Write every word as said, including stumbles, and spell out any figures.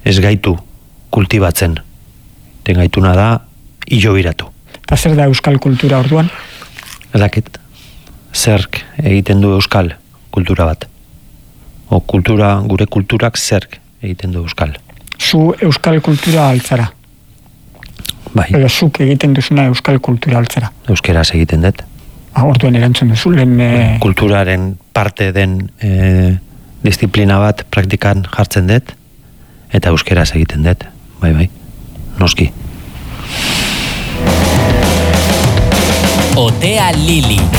ez gaitu kultibatzen. Den gaituna da hilobiratu. Eta zer da euskal kultura orduan? Edakit, zerk egiten du euskal kultura bat. O kultura, gure kulturak zerk egiten du euskal. Zu euskal kultura altzara. Bai. Edo zuk egiten duzuna euskal kultura altzara. Euskeraz egiten dut. Ah, orduan erantzun duzu, lehen... E... Kulturaren parte den e, disiplina bat praktikan jartzen dut, eta euskeraz egiten dut. Bai, bai, noski. Otea Lili.